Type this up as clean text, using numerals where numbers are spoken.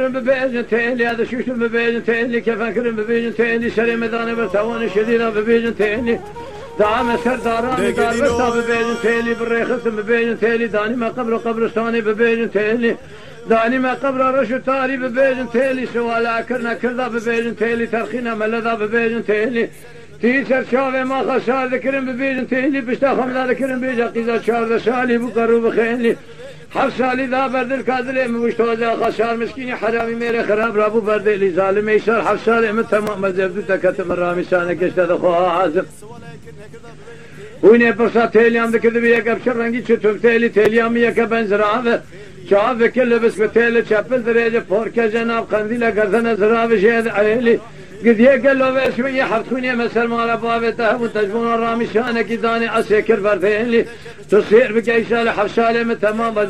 ببيجن تيلي هذا شوش ببيجن تيلي كيف أكرم ببيجن تيلي شري مداني برتوان شديدة ببيجن تيلي دعم سرداراني دار برتا ببيجن تيلي بالريخص ببيجن تيلي داني ما قبرستاني ببيجن تيلي داني ما قبر رشو تاري ببيجن تيلي سوالا كرنا كردا ببيجن تيلي ترخينا ملذا ببيجن تيلي تيسر شافي ما خسار ذكرن ببيجن تيلي بشتا خمدا ذكرن بيجا قيزا شارد سالي بقرو بخيلي حف سالی دا بردل کادلی موشتوزا خسار مسکینی حرامی میره خراب رابو بردلی ظالم ایشار حف سالی من تمام مزبدو تکتم رامی سانه کشته دخواه حازم وینه پرسا تیلیام دکرده بی یک ابشر رنگی چطور تیلیامی یک بنزراوه چاوه کل بس به تیل چپل دریجه پورکه جناب قندیل گردن زراوه شهد عیلی قد يقلوا باسمي حفتوني مثل ما لبابته وتجبون الرامي شانك داني اسيكر بردين لي تصير بقيسه لحفصالي من تمام